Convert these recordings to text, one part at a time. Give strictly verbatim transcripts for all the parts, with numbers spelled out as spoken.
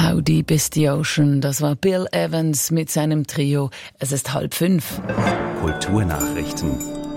Howdy bis the Ocean, das war Bill Evans mit seinem Trio. Es ist halb fünf. Kulturnachrichten.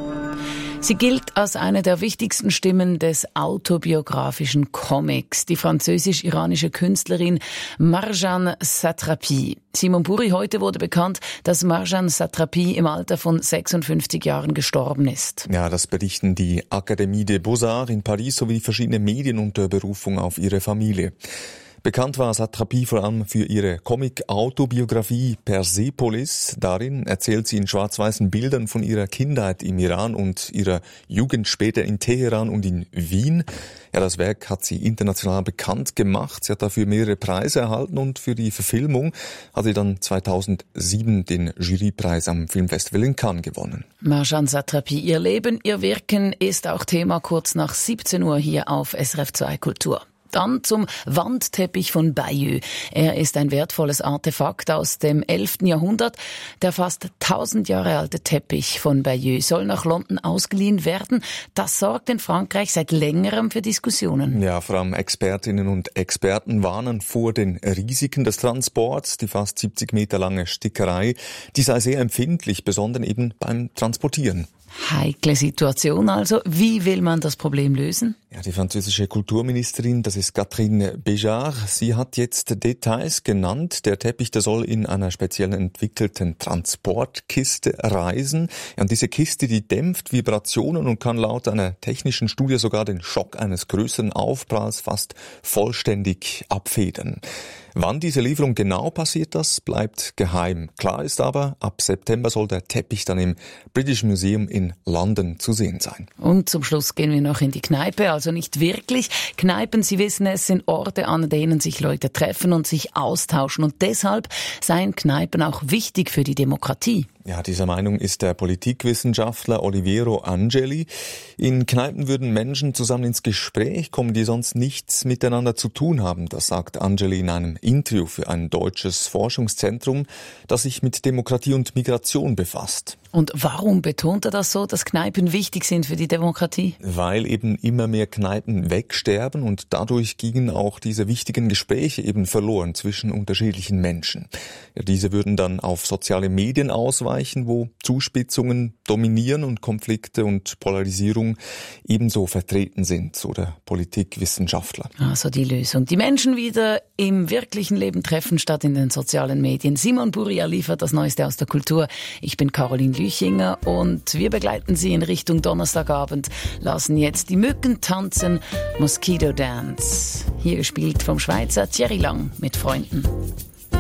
Sie gilt als eine der wichtigsten Stimmen des autobiografischen Comics, die französisch-iranische Künstlerin Marjane Satrapi. Simon Buri, heute wurde bekannt, dass Marjane Satrapi im Alter von sechsundfünfzig Jahren gestorben ist. Ja, das berichten die Académie des Beaux-Arts in Paris sowie verschiedene Medien unter Berufung auf ihre Familie. Bekannt war Satrapi vor allem für ihre Comic-Autobiografie Persepolis. Darin erzählt sie in schwarz-weißen Bildern von ihrer Kindheit im Iran und ihrer Jugend später in Teheran und in Wien. Ja, das Werk hat sie international bekannt gemacht. Sie hat dafür mehrere Preise erhalten und für die Verfilmung hat sie dann zweitausendsieben den Jurypreis am Filmfestival in Cannes gewonnen. Marjane Satrapi, ihr Leben, ihr Wirken ist auch Thema kurz nach siebzehn Uhr hier auf S R F zwei Kultur. Dann zum Wandteppich von Bayeux. Er ist ein wertvolles Artefakt aus dem elften Jahrhundert. Der fast tausend Jahre alte Teppich von Bayeux soll nach London ausgeliehen werden. Das sorgt in Frankreich seit längerem für Diskussionen. Ja, vor allem Expertinnen und Experten warnen vor den Risiken des Transports. Die fast siebzig Meter lange Stickerei, die sei sehr empfindlich, besonders eben beim Transportieren. Heikle Situation also. Wie will man das Problem lösen? Ja, die französische Kulturministerin, das ist Catherine Béjart, sie hat jetzt Details genannt. Der Teppich, der soll in einer speziell entwickelten Transportkiste reisen. Ja, und diese Kiste, die dämpft Vibrationen und kann laut einer technischen Studie sogar den Schock eines größeren Aufpralls fast vollständig abfedern. Wann diese Lieferung genau passiert, das bleibt geheim. Klar ist aber, ab September soll der Teppich dann im British Museum in London zu sehen sein. Und zum Schluss gehen wir noch in die Kneipe, also nicht wirklich. Kneipen, Sie wissen es, sind Orte, an denen sich Leute treffen und sich austauschen. Und deshalb seien Kneipen auch wichtig für die Demokratie. Ja, dieser Meinung ist der Politikwissenschaftler Oliviero Angeli. In Kneipen würden Menschen zusammen ins Gespräch kommen, die sonst nichts miteinander zu tun haben. Das sagt Angeli in einem Interview für ein deutsches Forschungszentrum, das sich mit Demokratie und Migration befasst. Und warum betont er das so, dass Kneipen wichtig sind für die Demokratie? Weil eben immer mehr Kneipen wegsterben und dadurch gingen auch diese wichtigen Gespräche eben verloren zwischen unterschiedlichen Menschen. Ja, diese würden dann auf soziale Medien ausweichen, wo Zuspitzungen dominieren und Konflikte und Polarisierung ebenso vertreten sind, so der Politikwissenschaftler. Also die Lösung. Die Menschen wieder im wirklichen Leben treffen statt in den sozialen Medien. Simon Buria liefert das Neueste aus der Kultur. Ich bin Caroline Lüchinger und wir begleiten Sie in Richtung Donnerstagabend, lassen jetzt die Mücken tanzen, Mosquito Dance. Hier gespielt vom Schweizer Thierry Lang mit Freunden.